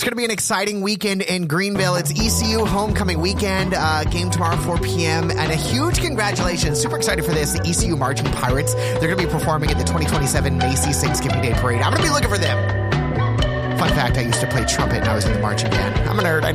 It's going to be an exciting weekend in Greenville. It's ECU homecoming weekend, game tomorrow, 4 p.m. And a huge congratulations. Super excited for this. The ECU Marching Pirates. They're going to be performing at the 2027 Macy's Thanksgiving Day Parade. I'm going to be looking for them. Fun fact, I used to play trumpet and I was in the marching band. I'm a nerd.